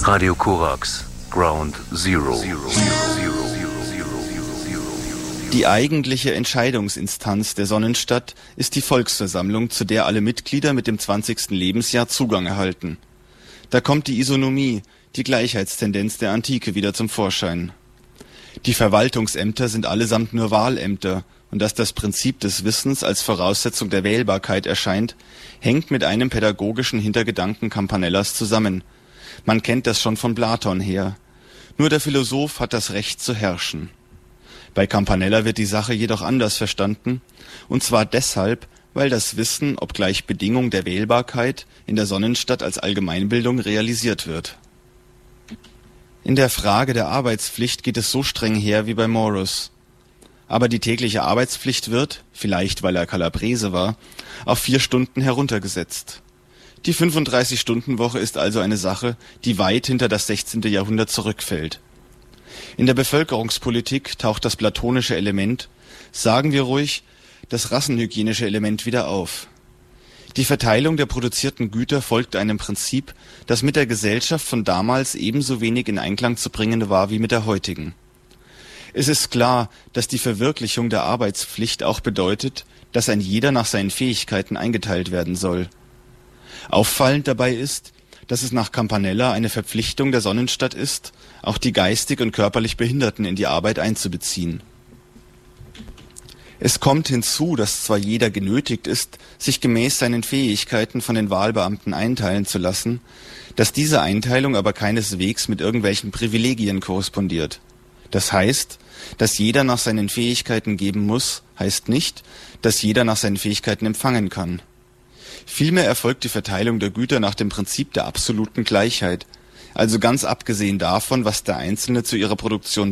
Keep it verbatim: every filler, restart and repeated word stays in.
Radio Korax, Ground Zero. Die eigentliche Entscheidungsinstanz der Sonnenstadt ist die Volksversammlung, zu der alle Mitglieder mit dem zwanzigsten Lebensjahr Zugang erhalten. Da kommt die Isonomie, die Gleichheitstendenz der Antike wieder zum Vorschein. Die Verwaltungsämter sind allesamt nur Wahlämter, und dass das Prinzip des Wissens als Voraussetzung der Wählbarkeit erscheint, hängt mit einem pädagogischen Hintergedanken Campanellas zusammen. Man kennt das schon von Platon her. Nur der Philosoph hat das Recht zu herrschen. Bei Campanella wird die Sache jedoch anders verstanden, und zwar deshalb, weil das Wissen, obgleich Bedingung der Wählbarkeit, in der Sonnenstadt als Allgemeinbildung realisiert wird. In der Frage der Arbeitspflicht geht es so streng her wie bei Morus. Aber die tägliche Arbeitspflicht wird, vielleicht weil er Calabrese war, auf vier Stunden heruntergesetzt. Die fünfunddreißig-Stunden-Woche ist also eine Sache, die weit hinter das sechzehnte. Jahrhundert zurückfällt. In der Bevölkerungspolitik taucht das platonische Element, sagen wir ruhig, das rassenhygienische Element wieder auf. Die Verteilung der produzierten Güter folgt einem Prinzip, das mit der Gesellschaft von damals ebenso wenig in Einklang zu bringen war wie mit der heutigen. Es ist klar, dass die Verwirklichung der Arbeitspflicht auch bedeutet, dass ein jeder nach seinen Fähigkeiten eingeteilt werden soll. Auffallend dabei ist, dass es nach Campanella eine Verpflichtung der Sonnenstadt ist, auch die geistig und körperlich Behinderten in die Arbeit einzubeziehen. Es kommt hinzu, dass zwar jeder genötigt ist, sich gemäß seinen Fähigkeiten von den Wahlbeamten einteilen zu lassen, dass diese Einteilung aber keineswegs mit irgendwelchen Privilegien korrespondiert. Das heißt, dass jeder nach seinen Fähigkeiten geben muss, heißt nicht, dass jeder nach seinen Fähigkeiten empfangen kann. Vielmehr erfolgt die Verteilung der Güter nach dem Prinzip der absoluten Gleichheit, also ganz abgesehen davon, was der Einzelne zu ihrer Produktion